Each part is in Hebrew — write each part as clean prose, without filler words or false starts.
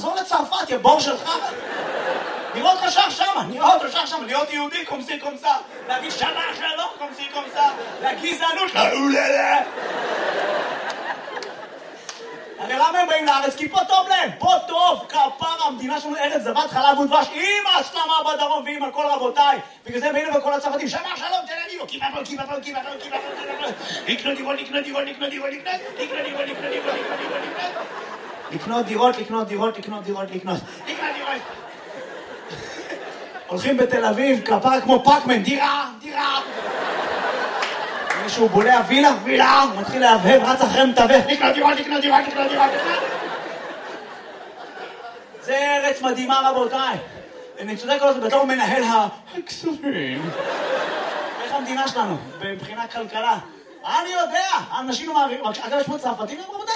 תחזור לצרפת, יא בור שלך. נראה אותך שר שמה, להיות יהודי, קומסי קומסה. להגיד שמה שלום, קומסי קומסה. לגזענות, לא. הרי למה הם באים לארץ? כי פה טוב להם, פה טוב, כפרה, המדינה שלנו ארץ זבת חלב ודבש, עם ההסלמה בדרום ועם הכל רבותיי. בגלל זה הם באים לכל הצרפתים, שמה שלום, תל אביב, לקנות דירות. הולכים בתל אביב, כפרה כמו פאקמן, דירה. מישהו בולע וילה, הוא מתחיל להבהב, רץ אחרי מתווך, לקנות דירות. זה ארץ מדהימה רבותיי. אני צודק כל זה בתור מנהל הכספים. איך המדינה שלנו, מבחינת כלכלה? אני יודע, אנשים מעבירים, אגב יש פה צרפתים רבותיי?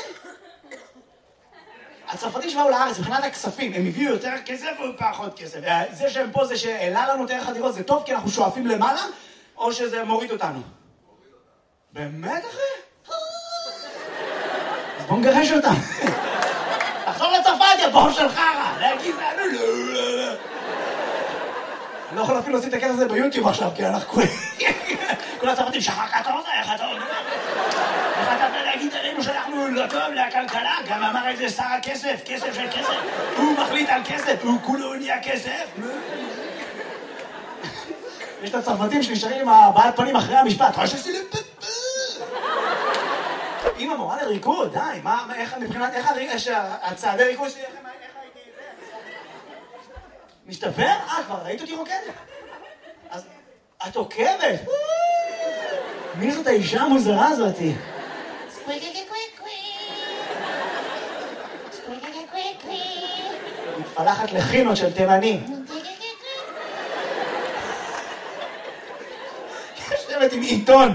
הצרפתים שבאו לארץ, מבחינת הכספים, הם הביאו יותר כסף או פחות כסף? זה שהם פה, זה שהעלה לנו את ערך הדירות, זה טוב כי אנחנו שואפים למעלה, או שזה מוריד אותנו? באמת אחי? אז בוא נגרש אותם. תחזור לצרפת, יא בור של חרא. להגיד זה, לא. אני לא יכול אפילו להוציא את הכסף הזה ביוטיוב עכשיו, כי אנחנו כל הצרפתים, שחקת אותה, איך אתה אומר? איך אתה להגיד עלינו שאנחנו לא טוב לכלכלה? גם אמר איזה שר הכסף, כסף של כסף. הוא מחליט על כסף, הוא כולו נהיה כסף. יש את הצרפתים שנשארים עם הבעלת פנים אחרי המשפט. אמא מורה לריקוד, די, איך מבחינת, איך הצעדי ריקוד שלי, איך הייתי זה? משתפר? כבר ראית אותי רוקדת? אז את עוקבת? מי זאת האישה המוזרה הזאתי? מתפלחת לחינות של תימנים. יושבת עם עיתון.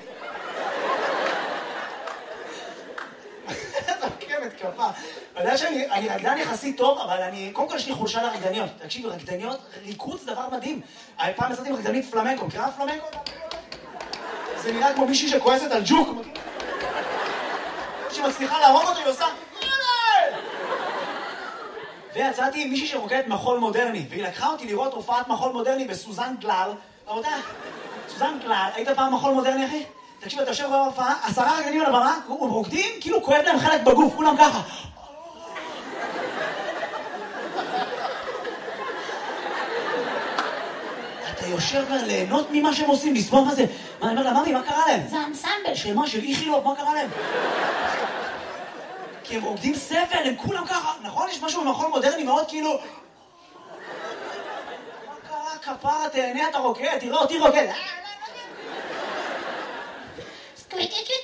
אתה יודע שאני רקדן יחסית טוב, אבל קודם כל יש לי חולשה לרקדניות. תקשיבו, רקדניות, ריקוד זה דבר מדהים. פעם עשיתי עם רקדנית פלמנקו, מכירה פלמנקו? זה נראה כמו מישהי שכועסת על ג'וק. שמצליחה להרוג אותו, היא עושה ויצאתי עם מישהי שרוקדת מחול מודרני, והיא לקחה אותי לראות הופעת מחול מודרני בסוזן גלל. רבותיי, סוזן גלל, היית פעם מחול מודרני אחי? תקשיב, אתה יושב בהופעה, 10 רקדנים על הבמה, הם רוקדים, כאילו כואב להם חלק בגוף, כולם ככה. אתה יושב ליהנות ממה שהם עושים, לסבול מה זה. אני אומר לה, ממי, מה קרה להם? זה האנסמבל של מה? של איכילוב, מה קרה להם? כי הם רוקדים סבל, הם כולם ככה. נכון? יש משהו במחול מודרני מאוד כאילו... מה קרה? כפרה, תהנה, אתה רוקד, תראה אותי רוקד. סקוויקי